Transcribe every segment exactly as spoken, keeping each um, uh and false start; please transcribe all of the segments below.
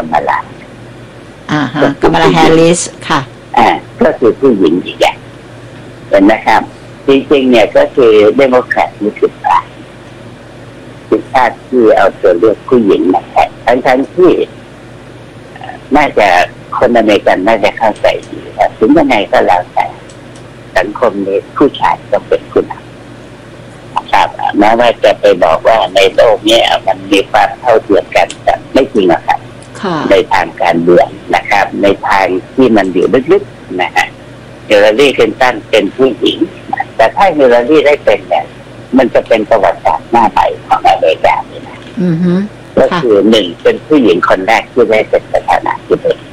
มมาลาอ่าฮะกัมมาลาแฮร์ริสค่ะอ่าก็คือผู้หญิงอีกอย่างเห็นนะครับจริงๆเนี่ยก็คือเดโมแครตนี่คือพรรคคือชาติที่เอาตัวเลือกผู้หญิงมาแข่งทั้งๆที่น่าจะคนอเมริกันน่าจะเข้าใจดีว่าถึงยังไงก็แล้วแต่สังคมนี้ผู้ชายต้องเป็นผู้นำนะครับแม้ว่าจะไปบอกว่าในโลกนี้มันมีความเท่าเทียมกันแต่ไม่จริงหรอกครับในทางการเมืองนะครับในทางที่มันอยู่ลึกๆนะฮะฮิลลารีคลินตันเป็นผู้หญิงแต่ถ้าฮิลลารีได้เป็นเนี่ยมันจะเป็นประวัติศาสตร์หน้าใหม่ของอเมริกาเลยนะก็คือหนึ่งเป็นผู้หญิงคนแรกที่ได้เป็นประธานาธิบดี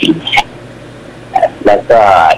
แล้วก็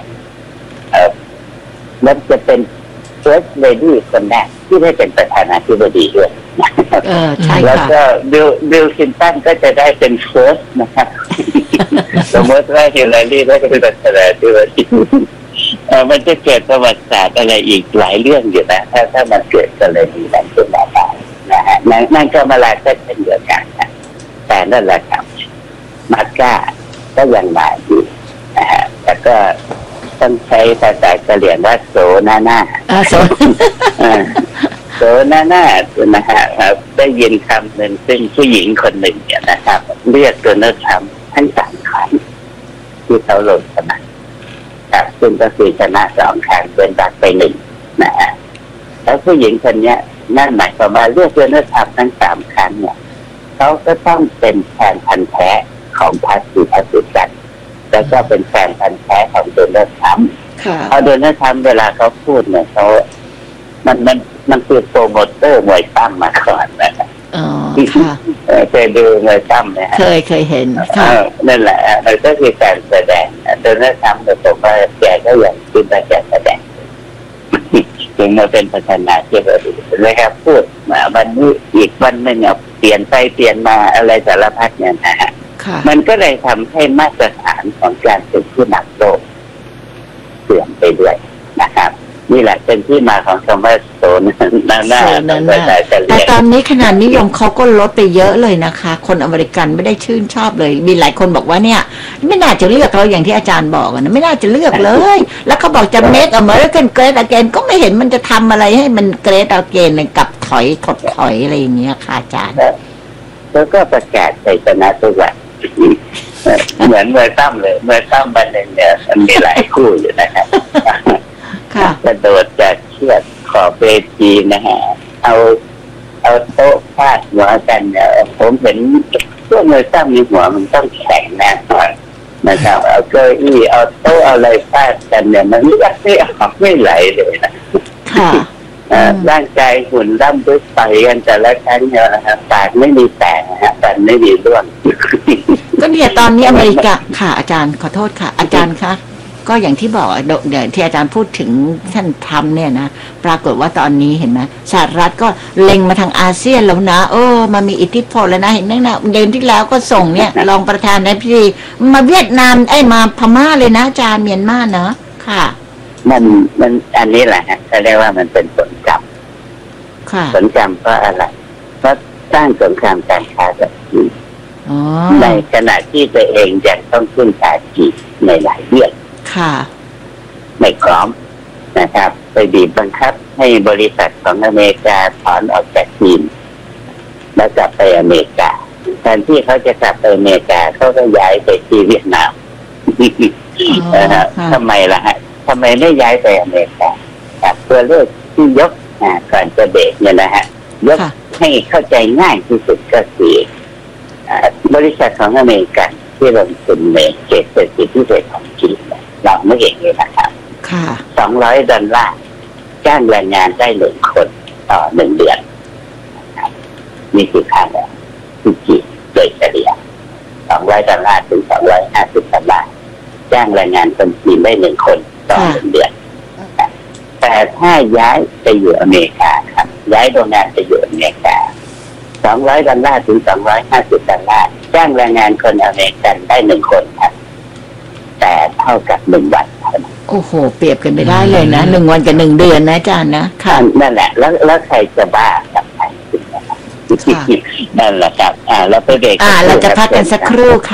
มันจะเป็น first lady คนแรกที่ได้เป็นประธานาธิบดีด้วยเออใช่ค่ะแล้วก็บิลบิลคลินตันก็จะได้เป็น first นะครับสมมติว่าฮิลลารีได้เป็นประธานาธิบดีมันจะเกิดประวัติศาสตร์อะไรอีกหลายเรื่องอยู่นะถ้าถ้ามันเกิดกรณีนั้นขึ้นมาได้นะฮะนั่นก็มาลาก็เช่นเดียวกันนะแต่นั่นแหละครับมาร์ก้าก็ยังมาอยู่นะฮะแต่ก็ต้องใช้ภาษากะเหรี่ยงว่าโสนาน่าโสโสนาน่านะฮะได้ยินคำหนึ่งซึ่งผู้หญิงคนหนึ่งเนี่ยนะครับเรียกโดนัลด์ทรัมป์ทั้งสามครั้งที่เขาลงสมัครครับซึ่งก็คือชนะสองครั้งเป็นบัตรไปหนึ่งนะฮะแล้วผู้หญิงคนนี้นั่นหมายความว่าเลือกโดนัลด์ทรัมป์ทั้งสามครั้งเนี่ยเขาก็ต้องเป็นแฟนพันธุ์แท้ของพรรครีพับลิกันแล้วก็เป็นแฟนพันธุ์แท้ของโดนัลด์ทรัมป์เพราะโดนัลด์ทรัมป์เวลาเขาพูดเนี่ยเขามันมันมันคือโปรโมเตอร์มวยปั้มมาก่อนนะครับอ๋อค่ะเคยดูมวยปั้มไหมฮะเคยเคยเห็นค่ะนั่นแหละมันก็คือการแสดงโดนัลด์ทรัมป์เนี่ยผมว่าแกก็อย่างที่มาแกแสดงถึงมาเป็นประธานาธิบดีนะครับพูดมาวันนี้อีกวันหนึ่งเอาเปลี่ยนไปเปลี่ยนมาอะไรสารพัดเนี่ยนะฮะมันก็เลยทำให้มาตรฐานของการเป็นผู้นำโลกเสื่อมไปด้วยนะครับนี่แหละเป็นที่มาของคำว่าโซนาน่าแต่ตอนนี้ขนาดนิยมเขาก็ลดไปเยอะเลยนะคะคนอเมริกันไม่ได้ชื่นชอบเลยมีหลายคนบอกว่าเนี่ยไม่น่าจะเลือกเราอย่างที่อาจารย์บอกนะไม่น่าจะเลือกเลยแล้วเขาบอกจะ make American great again ก็ไม่เห็นมันจะทำอะไรให้มัน great again กับถอยถดถอยอะไรอย่างเงี้ยค่ะอาจารย์แล้วก็ประกาศชัยชนะทุกวันเหมือนเมื่อตั้มเลยเมื่อตั้มบันเองเนี่ยมันมีหลายคู่อยู่นะครับกระโดดจากเชือกขอบเวทีนะฮะเอาเอาโต๊ะฟาดหัวกันเนี่ยผมเห็นพวกเมื่อตั้มมีหัวมันต้องแข็งแน่นอนนะครับเอาเก้าอี้เอาโต๊ะเอาอะไรฟาดกันเนี่ยมันไม่ไม่ออกไม่ไหลเลยนะร่างกายหุ่นร่ำด้วยไปกันแต่ละครั้งเนี่ยปากไม่มีแตกนะฮะฟันไม่มีร่วงก็เนี่ยตอนนี้อเมริกาค่ะอาจารย์ขอโทษค่ะอาจารย์คะก็อย่างที่บอกเดี๋ยวที่อาจารย์พูดถึงท่านทำเนี่ยนะปรากฏว่าตอนนี้เห็นไหมสหรัฐก็เล็งมาทางอาเซียนแล้วนะเออมามีอิทธิพลแล้วนะเห็นไหมนะเดือนที่แล้วก็ส่งเนี่ยรองประธานในพิธีมาเวียดนามไอ้มาพม่าเลยนะอาจารย์เมียนมาเนาะค่ะมันมันอันนี้แหละฮะเขาเรียกว่ามันเป็นผลกรรมผลกรรมเพราะอะไรเพราะสร้างสงครามการค้ากับจีนในขณะที่ตัวเองยังต้องขึ้นภาษีในหลายเรื่องไม่พร้อมนะครับไปบีบบังคับให้บริษัทของอเมริกาถอนออกจากจีนแล้วกลับไปอเมริกาแทนที่เขาจะกลับไปอเมริกาเขาก็ย้ายไปที่เวียดนามนะครับทำไมล่ะฮะทำไมไม่ย้ายไปอเมริกาตัวเลขที่ยกก่อนจะเบรกเนี่ยนะฮะยกให้เข้าใจง่ายที่สุดก็คือบริษัทของอเมริกันที่ลงทุนในเขตเศรษฐกิจพิเศษของจีนเราไม่เห็นเลยนะครับสองร้อยดอลลาร์จ้างแรงงานได้หนึ่งคนต่อหนึ่งเดือนนี่คือค่าแรงที่จีนโดยเฉลี่ยสองร้อยดอลลาร์ถึงสองร้อยห้าสิบดอลลาร์จ้างแรงงานคนจีนได้หนึ่งคนต่อหนึ่งเดือนแต่ถ้าย้ายไปอยู่อเมริกาครับย้ายโรงงานไปอยู่อเมริกาสองร้อยดอลลาร์ถึงสองร้อยห้าสิบดอลลาร์จ้างแรงงานคนอเมริกันได้หนึ่งคนครับแต่เท่ากับหนึ่งวันโอ้โหเปรียบกันไม่ได้เลยนะหนึ่งวันกับหนึ่งเดือนนะอาจารย์นะค่ะนั่นแหละแล้วแล้วใครจะบ้ากับใครนั่นแหละครับอ่าแล้วไปเบรกอ่าเราจะพักกันสักครู่ค่ะ